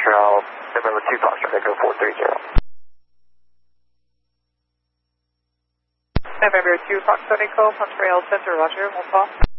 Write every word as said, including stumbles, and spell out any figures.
Montreal, November two, Foxtrot Echo four three zero. November two, Foxtrot Echo, Montreal Center, Roger, Montreal.